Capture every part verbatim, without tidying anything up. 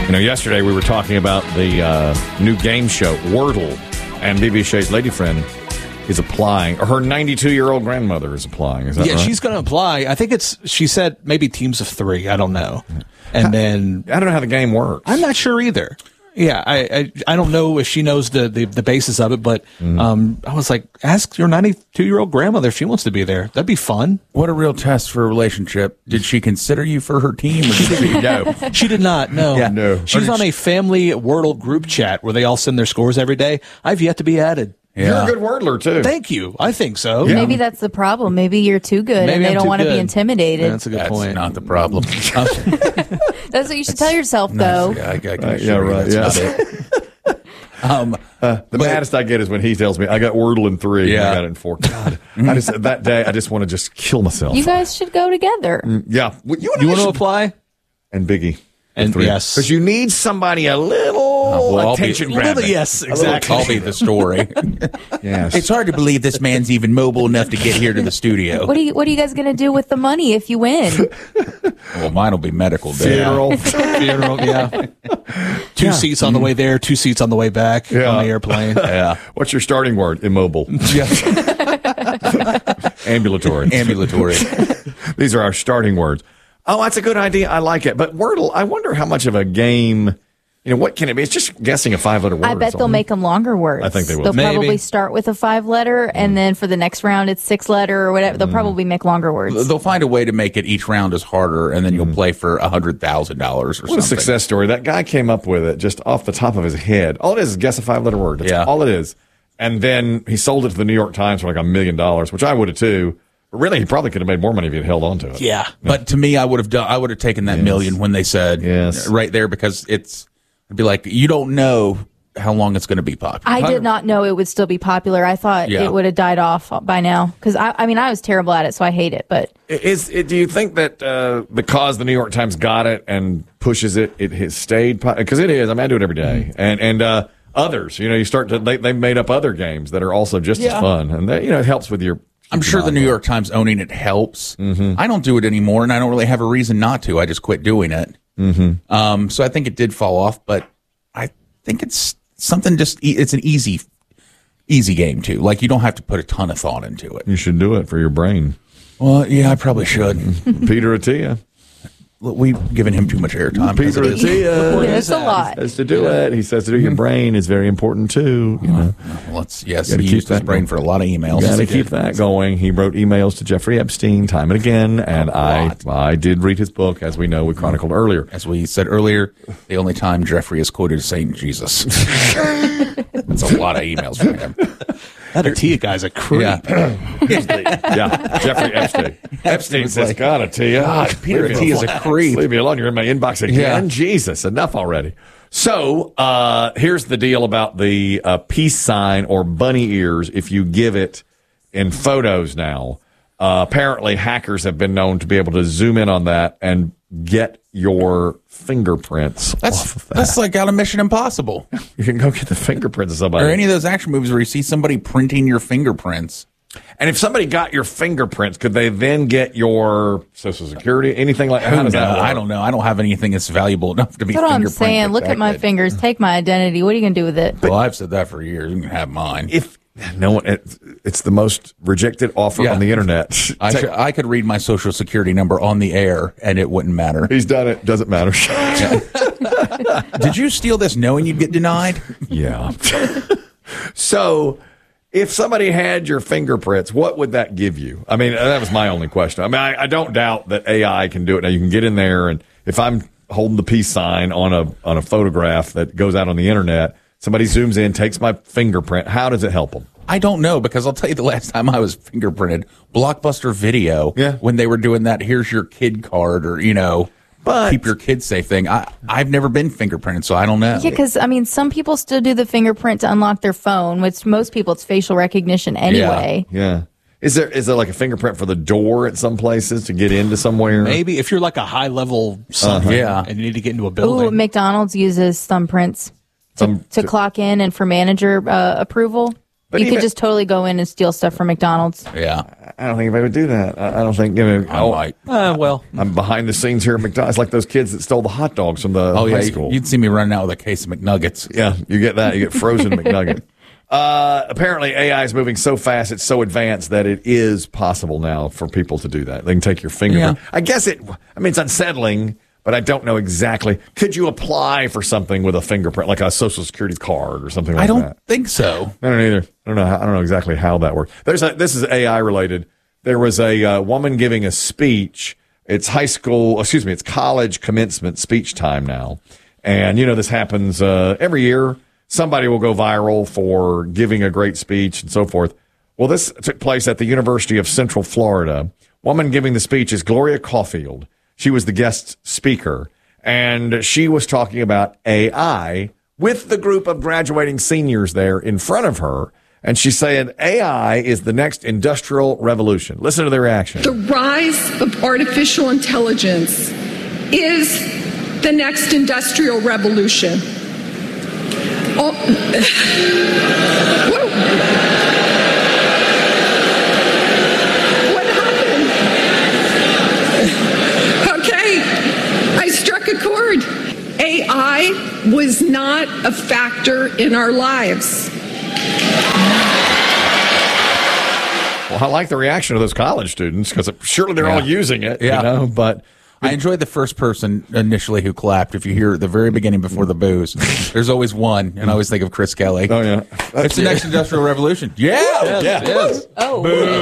You know, yesterday we were talking about the uh, new game show, Wordle, and B B Shay's lady friend is applying, or her ninety-two-year-old grandmother is applying. Is that yeah, right? she's going to apply. I think it's, she said maybe teams of three. I don't know. And then... I don't know how the game works. I'm not sure either. Yeah, I, I I don't know if she knows the, the, the basis of it, but Mm-hmm. um, I was like, ask your ninety-two-year-old grandmother if she wants to be there. That'd be fun. What a real test for a relationship. Did she consider you for her team? Or did she no? She did not, no. Yeah. No. She's Or on did a family Wordle group chat where they all send their scores every day. I've yet to be added. You're Yeah. a good wordler, too. Thank you. I think so. Maybe that's the problem. Maybe you're too good Maybe and they I'm don't too want to be good. intimidated. That's a good That's point. not the problem. That's what you should tell yourself, though. Yeah, I, I can Uh, assure yeah, you right, that's yeah. not it. Um, The but- maddest I get is when he tells me, I got Wordle in three, and I Yeah. got it in four. God, I just, that day, I just want to just kill myself. You guys should go together. yeah. Well, you and You I want to should- apply? And Biggie. And yes. Because you need somebody a little well, I'll be- attention Little- grabbing. yes, A little exactly. I'll be the story. Yes. It's hard to believe this man's even mobile enough to get here to the studio. What are you What are you guys going to do with the money if you win? Well, mine will be medical day. funeral. Funeral, yeah. Two seats on the way there, two seats on the way back Yeah. on the airplane. Yeah. What's your starting word? Immobile. Ambulatory. Ambulatory. These are our starting words. Oh, that's a good idea. I like it. But Wordle, I wonder how much of a game, you know, what can it be? It's just guessing a five-letter word. I bet they'll make them longer words. I think they will. They'll Maybe. probably start with a five letter, and then for the next round, it's six letter or whatever. They'll probably make longer words. They'll find a way to make it each round is harder, and then you'll play for a hundred thousand dollars or What a something. success story. That guy came up with it just off the top of his head. All it is is guess a five-letter word. That's Yeah. all it is. And then he sold it to the New York Times for like a million dollars, which I would have too. But really, he probably could have made more money if he had held on to it. Yeah. But to me, I would have done. I would have taken that million when they said Yes. right there because it's. It'd be like you don't know how long it's going to be popular. I did not know it would still be popular. I thought Yeah. it would have died off by now. Because, I, I mean, I was terrible at it, so I hate it. But Is it, do you think that uh, because the New York Times got it and pushes it, it has stayed? Because it is. I mean, I do it every day. And and uh, others, you know, you start to they they've made up other games that are also just as fun, and they, you know, it helps with your. I'm sure the New York Times owning it helps. Mm-hmm. I don't do it anymore, and I don't really have a reason not to. I just quit doing it. Mm-hmm. Um, so I think it did fall off, but I think it's something just. e- It's an easy, easy game too. Like you don't have to put a ton of thought into it. You should do it for your brain. Well, yeah, I probably should. Peter Attia. Look, we've given him too much airtime. as Peter it is. Attia. it's a lot. Says to do it. He says to do your brain is very important too. You know, Well, let's, yes, Gotta he keep used his that brain going. for a lot of emails. got to He keep did. that going. He wrote emails to Jeffrey Epstein time and again, and I lot. I did read his book, as we know, we chronicled earlier. As we said earlier, the only time Jeffrey is quoted is Saint Jesus. That's a lot of emails from him. That Atia guy's a creep. Yeah. Yeah, Jeffrey Epstein. Epstein says, "God, Attia, God, Peter leave me Attia is alone. a creep." Leave me alone. You're in my inbox again. Yeah. Jesus, enough already." So uh, here's the deal about the uh, peace sign or bunny ears. If you give it in photos now, uh, apparently hackers have been known to be able to zoom in on that and get your fingerprints off That's of that. that's like out of Mission Impossible. You can go get the fingerprints of somebody. Or any of those action movies where you see somebody printing your fingerprints. And if somebody got your fingerprints, could they then get your Social Security, anything like that? How Who does that knows? work? I don't know. I don't have anything that's valuable enough to be That's what I'm fingerprint saying. Look at my protected. fingers. Take my identity. What are you going to do with it? Well, I've said that for years. You can have mine. If no one, it, it's the most rejected offer Yeah. on the internet. I, Take- should, I could read my social security number on the air, and it wouldn't matter. He's done it. Doesn't matter. Did you steal this knowing you'd get denied? Yeah. So, if somebody had your fingerprints, what would that give you? I mean, that was my only question. I mean, I, I don't doubt that A I can do it. Now, you can get in there, and if I'm holding the peace sign on a on a photograph that goes out on the internet, somebody zooms in, takes my fingerprint. How does it help them? I don't know, because I'll tell you the last time I was fingerprinted, Blockbuster Video, Yeah. when they were doing that, here's your kid card, or, you know, But- keep your kid safe thing. I, I've never been fingerprinted, so I don't know. Yeah, because, I mean, some people still do the fingerprint to unlock their phone, which most people, it's facial recognition anyway. Yeah. Is there is there like a fingerprint for the door at some places to get into somewhere? Maybe if you're like a high level something Yeah. and you need to get into a Ooh, building. McDonald's uses thumbprints to, Thumb- to clock in and for manager uh, approval. But you even- could just totally go in and steal stuff from McDonald's. Yeah. I don't think anybody would do that. I I don't think. You know, I oh, might. Uh, well, I'm behind the scenes here at McDonald's, like those kids that stole the hot dogs from the Oh, yeah. high school. You'd see me running out with a case of McNuggets. Yeah, you get that. You get frozen McNugget. Uh, apparently, A I is moving so fast, it's so advanced that it is possible now for people to do that. They can take your fingerprint. Yeah. I guess it, I mean, it's unsettling, but I don't know exactly. Could you apply for something with a fingerprint, like a Social Security card or something like I don't that? think so. I don't either. I don't know. How, I don't know exactly how that works. There's a, this is A I related. There was a uh, woman giving a speech. It's high school, excuse me, it's college commencement speech time now. And, you know, this happens uh, every year. Somebody will go viral for giving a great speech and so forth. Well, this took place at the University of Central Florida. Woman giving the speech is Gloria Caulfield. She was the guest speaker, and she was talking about A I with the group of graduating seniors there in front of her. And she said A I is the next industrial revolution. Listen to the reaction. The rise of artificial intelligence is the next industrial revolution. Oh, whoa. What happened? Okay, I struck a chord. A I was not a factor in our lives. Well, I like the reaction of those college students because surely they're all Yeah. using it, Yeah. you know, but I enjoyed the first person initially who clapped. If you hear at the very beginning before the booze, there's always one, and I always think of Chris Kelly. oh, yeah. It's the next industrial revolution. Yeah, yeah. yes. Oh,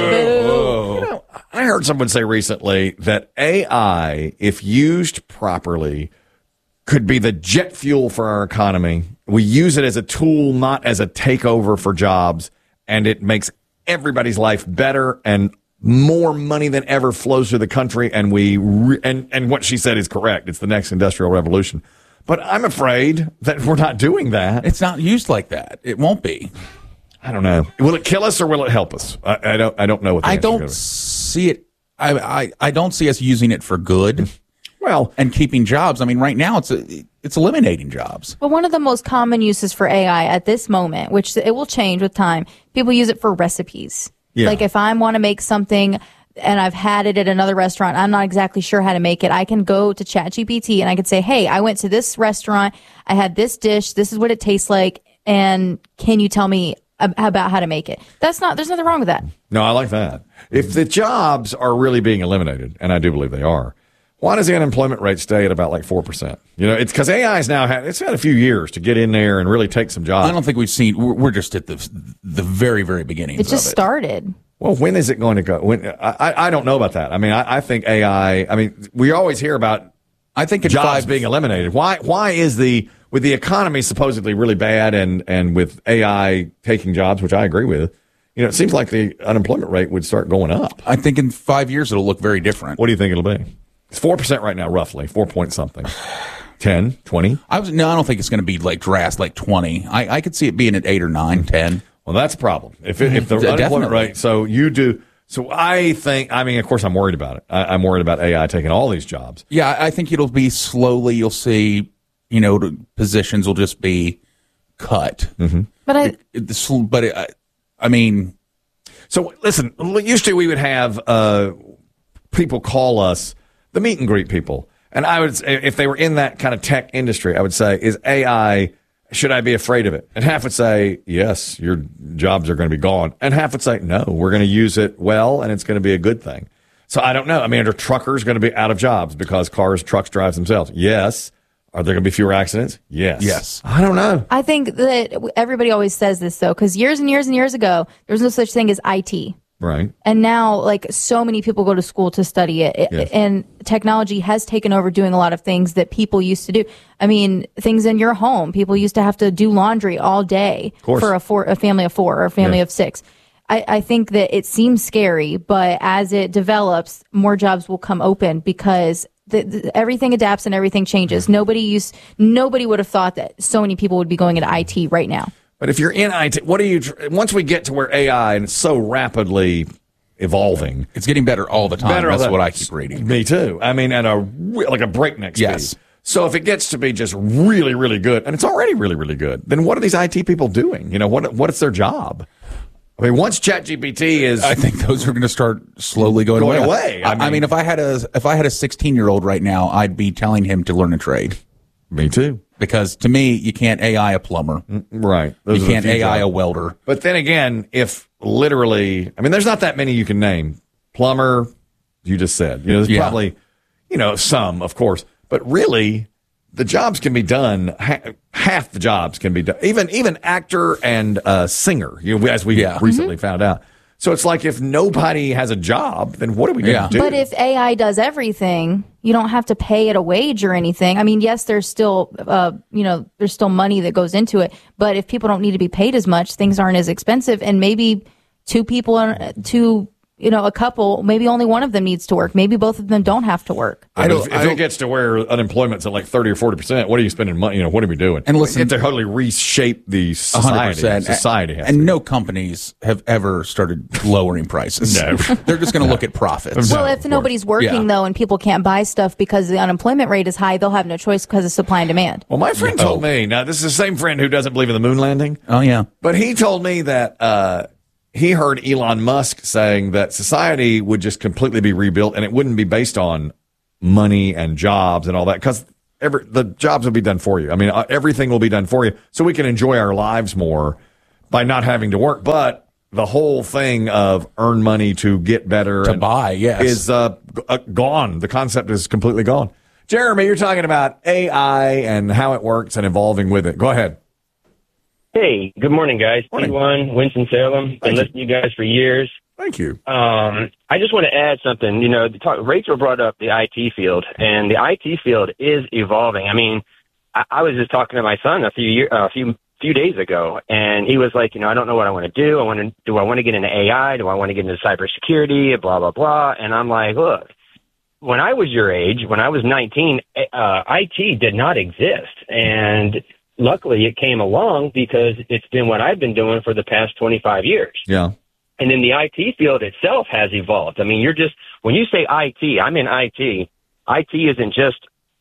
You know, I heard someone say recently that A I, if used properly, could be the jet fuel for our economy. We use it as a tool, not as a takeover for jobs, and it makes everybody's life better, and more money than ever flows through the country. And we re- and and what she said is correct. It's the next industrial revolution. But I'm afraid that we're not doing that. It's not used like that. It won't be. I don't know. Will it kill us or will it help us? I, I don't. I don't know what. The I answer's don't gonna be. see it. I, I I don't see us using it for good Well, and keeping jobs. I mean, right now it's a, it's eliminating jobs. But one of the most common uses for A I at this moment, which it will change with time, people use it for recipes. Yeah. Like if I want to make something and I've had it at another restaurant, I'm not exactly sure how to make it. I can go to ChatGPT and I can say, hey, I went to this restaurant. I had this dish. This is what it tastes like. And can you tell me ab- about how to make it? That's not, there's nothing wrong with that. no, I like that. If the jobs are really being eliminated, and I do believe they are, why does the unemployment rate stay at about like four percent? You know, it's because A I's now had, it's had a few years to get in there and really take some jobs. I don't think we've seen. We're, we're just at the the very very beginning. It just of it. started. Well, when is it going to go? When I, I I don't know about that. I mean, I, I think A I. I mean, we always hear about I think in jobs five, being eliminated. Why? Why is the with the economy supposedly really bad, and and with A I taking jobs, which I agree with, you know, it seems like the unemployment rate would start going up. I think in five years it'll look very different. What do you think it'll be? It's four percent right now, roughly four point something. ten, twenty I was no, I don't think it's going to be like drastic, like twenty. I, I could see it being at eight or nine, ten. Well, that's a problem. If it, if the Yeah, unemployment definitely. rate, so you do. So I think. I mean, of course, I'm worried about it. I, I'm worried about A I taking all these jobs. Yeah, I I think it'll be slowly. You'll see, you know, the positions will just be cut. Mm-hmm. But I, It, it's- but it, I, I mean, So listen, used to we would have uh, people call us the meet and greet people, and I would say, if they were in that kind of tech industry, I would say, is A I, should I be afraid of it? And half would say, yes, your jobs are going to be gone, and half would say, no, we're going to use it well, and it's going to be a good thing. So I don't know. I mean, are truckers going to be out of jobs because cars, trucks drive themselves? Yes. Are there going to be fewer accidents? Yes. Yes. I don't know. I think that everybody always says this though, because years and years and years ago, there was no such thing as I T. Right. And now, like, so many people go to school to study it. It- Yes. And technology has taken over doing a lot of things that people used to do. I mean, things in your home. People used to have to do laundry all day course. for a, four, a family of four or a family Yes. of six. I, I think that it seems scary, but as it develops, more jobs will come open because the, the, everything adapts and everything changes. Nobody used, nobody would have thought that so many people would be going into I T right now. But if you're in I T, what do you, tr- once we get to where A I, and it's so rapidly evolving, it's getting better all the time. better That's all what that- I keep reading. Me too. I mean, at a, re- like a breakneck speed. Yes. So if it gets to be just really, really good, and it's already really, really good, then what are these I T people doing? You know, what, what is their job? I mean, once ChatGPT is, I think those are going to start slowly going, Going away. away. I I, I mean- mean, if I had a if I had a sixteen year old right now, I'd be telling him to learn a trade me too, because to me, you can't A I a plumber, right? Those you are the can't few A I a jobs. welder. But then again, if literally, I mean, there's not that many you can name. Plumber, you just said, you know, there's Yeah. probably, you know, some, of course, but really, the jobs can be done. Ha- half the jobs can be done. Even even actor and uh, singer, you know, as we Yeah. recently found out. So it's like if nobody has a job, then what are we going to Yeah. do? But if A I does everything, you don't have to pay it a wage or anything. I mean, yes, there's still, uh, you know, there's still money that goes into it. But if people don't need to be paid as much, things aren't as expensive. And maybe two people, are- two, you know, a couple, maybe only one of them needs to work. Maybe both of them don't have to work. I don't- if, I if don't- it gets to where unemployment's at like thirty or forty percent, what are you spending money? You know, what are we doing? And listen- you have to totally reshape the one hundred society. percent. Society has and to. no companies have ever started lowering prices. No. They're just going to look at profits. Well, No, if of nobody's working, Yeah. though, and people can't buy stuff because the unemployment rate is high, they'll have no choice because of supply and demand. Well, my friend told me, now this is the same friend who doesn't believe in the moon landing, Oh yeah. but he told me that uh, he heard Elon Musk saying that society would just completely be rebuilt and it wouldn't be based on money and jobs and all that because every the jobs will be done for you. I mean, uh, everything will be done for you so we can enjoy our lives more by not having to work. But the whole thing of earn money to get better To and buy, yes. is uh, g- uh, gone. The concept is completely gone. Jeremy, you're talking about A I and how it works and evolving with it. Go ahead. Hey, good morning, guys. Morning. T one, Winston-Salem. Been you. listening to you guys for years. Thank you. Um, I just want to add something. You know, the talk, Rachel brought up the I T field, and the I T field is evolving. I mean, I, I was just talking to my son a few year, a few few days ago, and he was like, you know, I don't know what I want to do. I want to do I want to get into A I? Do I want to get into cybersecurity? Blah blah blah. And I'm like, look, when I was your age, when I was nineteen, uh, I T did not exist, and luckily it came along because it's been what I've been doing for the past twenty-five years. Yeah. And then the I T field itself has evolved. I mean, you're just, when you say I T, I'm in I T. I T isn't just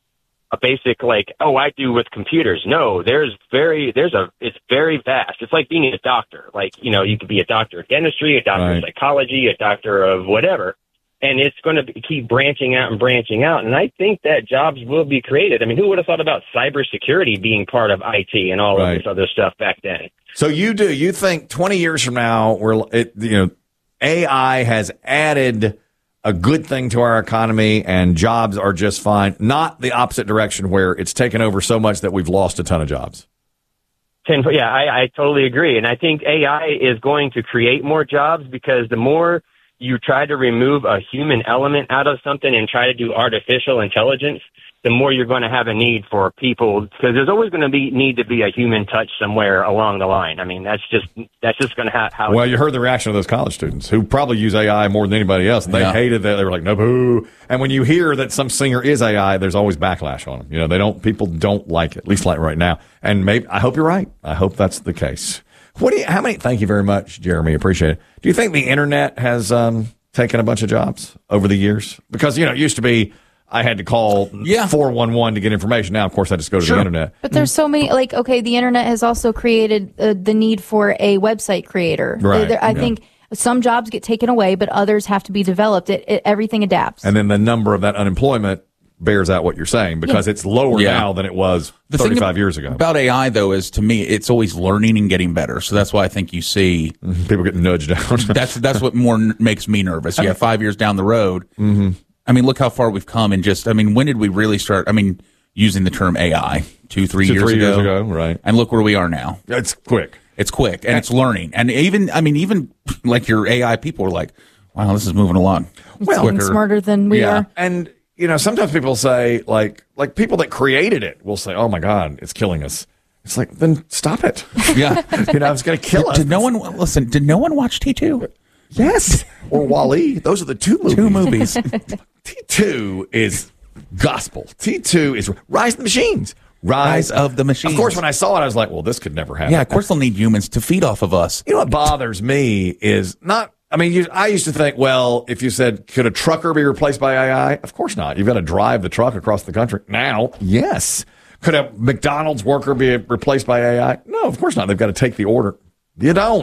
a basic like, oh, I do with computers. No, there's very, there's a, it's very vast. It's like being a doctor. Like, you know, you could be a doctor of dentistry, a doctor Right. of psychology, a doctor of whatever. And it's going to keep branching out and branching out. And I think that jobs will be created. I mean, who would have thought about cybersecurity being part of I T and all Right. of this other stuff back then? So you do, you think twenty years from now, we're, it, you know, A I has added a good thing to our economy and jobs are just fine, not the opposite direction where it's taken over so much that we've lost a ton of jobs. Ten, yeah, I, I totally agree. And I think A I is going to create more jobs because the more you try to remove a human element out of something and try to do artificial intelligence, the more you're going to have a need for people, because there's always going to be need to be a human touch somewhere along the line. I mean, that's just that's just going to have how. Well, you heard the reaction of those college students who probably use A I more than anybody else. And they Yeah. hated that. They were like, no, boo. And when you hear that some singer is A I, there's always backlash on them. You know, they don't, people don't like it, at least like right now. And maybe, I hope you're right. I hope that's the case. What do you, how many, thank you very much, Jeremy. Appreciate it. Do you think the internet has, um, taken a bunch of jobs over the years? Because, you know, it used to be, I had to call Yeah. four one one to get information. Now, of course, I just go to Sure. the internet. But there's so many, like, okay, the internet has also created uh, the need for a website creator. Right, There- I yeah. think some jobs get taken away, but others have to be developed. It, it everything adapts. And then the number of that unemployment bears out what you're saying because it's lower Yeah. now than it was The thing thirty-five years ago. About A I, though, is to me, it's always learning and getting better. So that's why I think you see People get nudged down. that's that's what more n- makes me nervous. Yeah, five years down the road. Mm-hmm. I mean, look how far we've come. And just, I mean, when did we really start? I mean, using the term A I two, three, Two, years, three ago, years ago, right. And look where we are now. It's quick. It's quick and it's learning. And even, I mean, even like your A I people are like, wow, this is moving along. It's getting smarter than we Yeah. are. And, you know, sometimes people say, like, like people that created it will say, oh my God, it's killing us. It's like, then stop it. Yeah. You know, it's going to kill us. Did no one, listen, did no one watch T two? Yes. Or Wall-E. Those are the two movies. Two movies. T two is gospel. T two is Rise of the Machines. Rise of the Machines. Of course, when I saw it, I was like, well, this could never happen. Yeah, of course they'll need humans to feed off of us. You know what bothers me is not, I mean, you, I used to think, well, if you said, could a trucker be replaced by A I? Of course not. You've got to drive the truck across the country. Now, yes. Could a McDonald's worker be replaced by A I? No, of course not. They've got to take the order. You don't.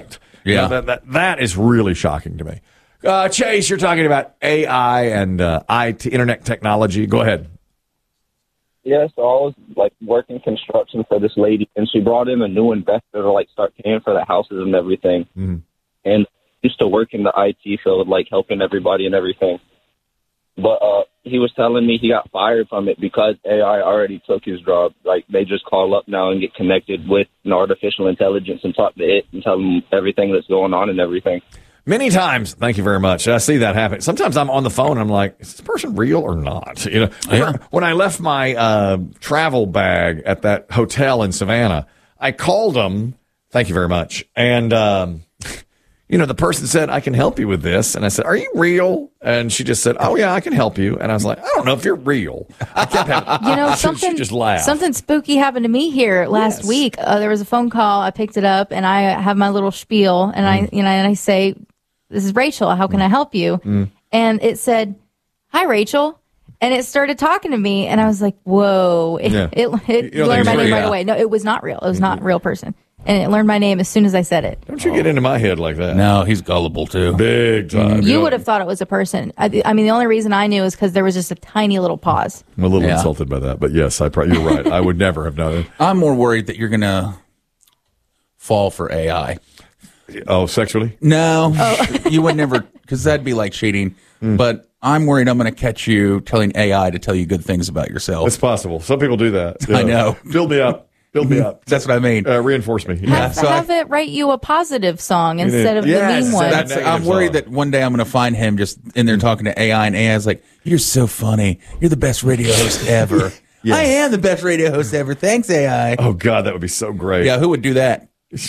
You Yeah. know, that, that, that is really shocking to me. Uh, Chase, you're talking about A I and uh, I T, internet technology. Go ahead. Yeah, so I was like working construction for this lady, and she brought in a new investor to like start paying for the houses and everything. Mm-hmm. And I used to work in the I T field, like helping everybody and everything. But uh, he was telling me he got fired from it because A I already took his job. Like they just call up now and get connected with an artificial intelligence and talk to it and tell them everything that's going on and everything. Many times, thank you very much. I see that happen. Sometimes I'm on the phone and I'm like, is this person real or not? You know, Yeah. when I left my uh, travel bag at that hotel in Savannah, I called them. Thank you very much. And, um, you know, the person said, I can help you with this. And I said, are you real? And she just said, oh, yeah, I can help you. And I was like, I don't know if you're real. I kept having, You know, she- something she just laughed. something spooky happened to me here last Yes. week. Uh, there was a phone call. I picked it up, and I have my little spiel, and Mm. I, you know, and I say, "This is Rachel. How can I help you?" Mm. And it said, "Hi, Rachel." And it started talking to me, and I was like, "Whoa!" It, Yeah. it, it You don't learned think my it's name real. right away. No, it was not real. It was not a real person, and it learned my name as soon as I said it. Don't you get into my head like that. No, he's gullible too. Big time. You would have thought it was a person. I, I mean, the only reason I knew is because there was just a tiny little pause. I'm a little Yeah. insulted by that. But yes, I probably, you're right. I would never have known it. I'm more worried that you're gonna fall for A I. Oh, sexually? No, you would never, because that'd be like cheating. But I'm worried I'm going to catch you telling A I to tell you good things about yourself. It's possible. Some people do that. I know. Build me up. Build me up. That's what I mean. Uh, reinforce me. Yeah, Have, so I- have it write you a positive song instead of Yes, the mean so one. that's- That's, negative I'm worried song. that one day I'm going to find him just in there talking to A I, and A I's like, "You're so funny. You're the best radio host ever." Yes. I am the best radio host ever. Thanks, A I. Oh, God, that would be so great. Yeah, who would do that?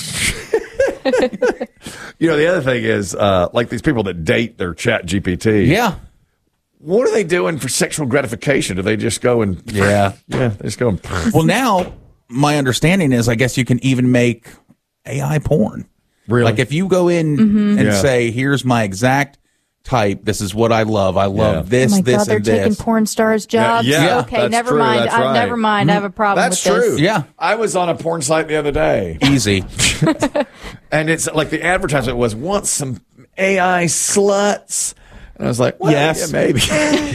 You know, the other thing is, uh, like these people that date their chat G P T. Yeah. What are they doing for sexual gratification? Do they just go and. Yeah. Yeah, they just go and. Well, now my understanding is, I guess you can even make A I porn. Really? Like if you go in Mm-hmm. and Yeah. say, "Here's my exact type. This is what I love. I love Yeah. this, Oh my this, God, they're and taking this." porn stars' jobs. Yeah, yeah, okay, that's never true, mind. that's I, right. never mind. I have a problem That's with true. this. Yeah. I was on a porn site the other day, Easy. and it's like the advertisement was, want some A I sluts? And I was like, well, Yes. yeah, maybe.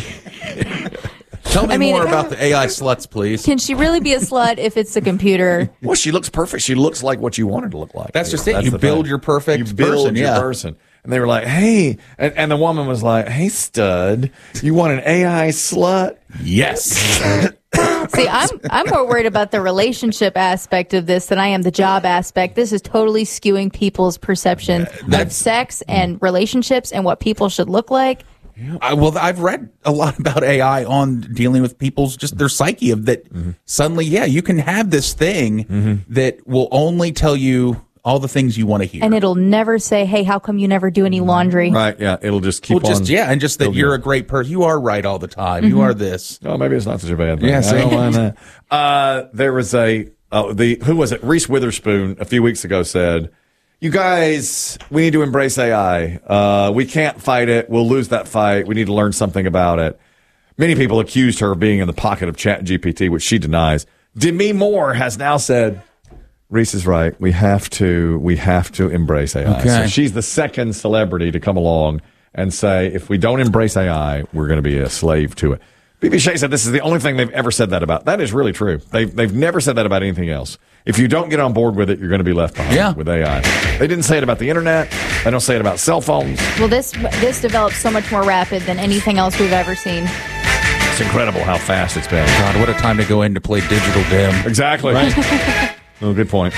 Tell me I mean, more it- about the A I sluts, please. Can she really be a slut if it's a computer? Well, she looks perfect. She looks like what you want her to look like. That's just it. You the build thing. your perfect you build person, your yeah. person. And they were like, hey, and, and the woman was like, hey, stud, you want an A I slut? Yes. See, I'm I'm more worried about the relationship aspect of this than I am the job aspect. This is totally skewing people's perception of That's- sex and relationships and what people should look like. I, well, I've read a lot about A I on dealing with people's just their psyche of that. Suddenly, yeah, you can have this thing that will only tell you all the things you want to hear. And it'll never say, hey, how come you never do any laundry? Right, yeah. It'll just keep well, on. just yeah, and just that building you're it. a great person. You are right all the time. You are this. Oh, maybe it's not such a bad thing. Yeah, I see? don't mind that. Uh, there was a, uh, the, who was it? Reese Witherspoon a few weeks ago said, you guys, we need to embrace A I. Uh, we can't fight it. We'll lose that fight. We need to learn something about it. Many people accused her of being in the pocket of Chat G P T, which she denies. Demi Moore has now said, Reese is right. We have to, we have to embrace A I. Okay. So she's the second celebrity to come along and say, if we don't embrace A I, we're going to be a slave to it. B B Shea said this is the only thing they've ever said that about. That is really true. They've, they've never said that about anything else. If you don't get on board with it, you're going to be left behind Yeah. with A I. They didn't say it about the internet. They don't say it about cell phones. Well, this this develops so much more rapid than anything else we've ever seen. It's incredible how fast it's been. God, what a time to go in to play Digital Dim. Exactly. Oh, good point.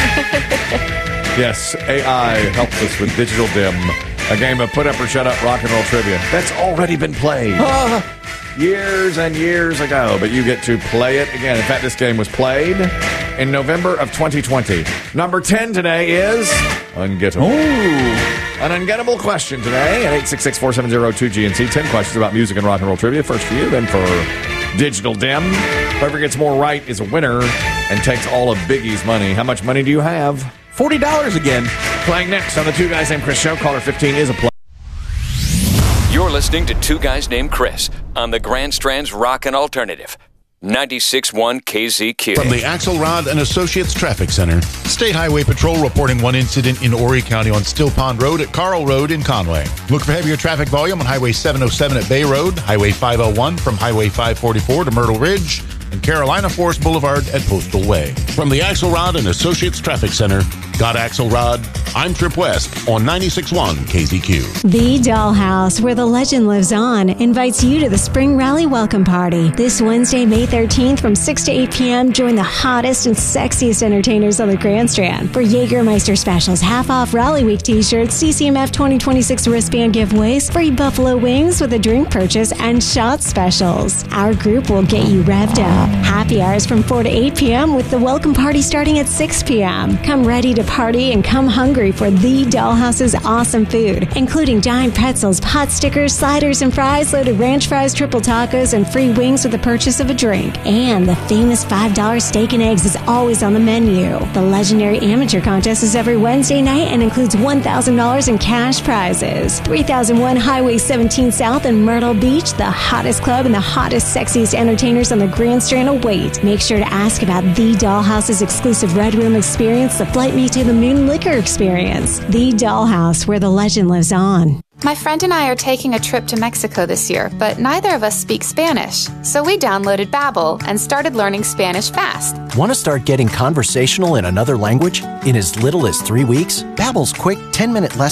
Yes, A I helps us with Digital Dim, a game of put up or shut up rock and roll trivia. That's already been played years and years ago, but you get to play it again. In fact, this game was played in November of twenty twenty. Number ten today is Ungettable. An ungettable question today at eight six six, four seven zero, two G N C. ten questions about music and rock and roll trivia. First for you, then for Digital Dim. Whoever gets more right is a winner and takes all of Biggie's money. How much money do you have? forty dollars again. Playing next on the Two Guys Named Chris show. Caller fifteen is a play. You're listening to Two Guys Named Chris on the Grand Strand's Rockin' Alternative. ninety-six point one K Z Q. From the Axelrod and Associates Traffic Center, State Highway Patrol reporting one incident in Horry County on Still Pond Road at Carl Road in Conway. Look for heavier traffic volume on Highway seven oh seven at Bay Road, Highway five oh one from Highway five forty-four to Myrtle Ridge, and Carolina Forest Boulevard at Postal Way. From the Axelrod and Associates Traffic Center, got Axelrod, I'm Trip West on ninety-six point one K Z Q. The Dollhouse, where the legend lives on, invites you to the Spring Rally Welcome Party. This Wednesday, May thirteenth from six to eight p.m., join the hottest and sexiest entertainers on the Grandstand for Jägermeister specials, half-off Rally Week t-shirts, C C M F twenty twenty-six wristband giveaways, free buffalo wings with a drink purchase, and shot specials. Our group will get you revved up. Happy hours from four to eight p.m. with the welcome party starting at six p.m. Come ready to party and come hungry for The Dollhouse's awesome food, including giant pretzels, pot stickers, sliders and fries, loaded ranch fries, triple tacos, and free wings with the purchase of a drink. And the famous five dollar steak and eggs is always on the menu. The legendary amateur contest is every Wednesday night and includes one thousand dollars in cash prizes. three thousand one Highway seventeen South in Myrtle Beach, the hottest club and the hottest, sexiest entertainers on the Grandstand await. Make sure to ask about The Dollhouse's exclusive Red Room experience, the Flight Me to the Moon liquor experience. The Dollhouse, where the legend lives on. My friend and I are taking a trip to Mexico this year, but neither of us speak Spanish. So we downloaded Babbel and started learning Spanish fast. Want to start getting conversational in another language in as little as three weeks? Babbel's quick ten minute lesson